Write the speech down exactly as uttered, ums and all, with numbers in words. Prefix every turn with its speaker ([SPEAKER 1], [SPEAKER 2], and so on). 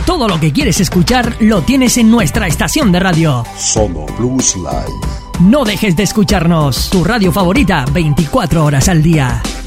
[SPEAKER 1] Todo lo que quieres escuchar lo tienes en nuestra estación de radio.
[SPEAKER 2] Sono Blues Live.
[SPEAKER 1] No dejes de escucharnos. Tu radio favorita veinticuatro horas al día.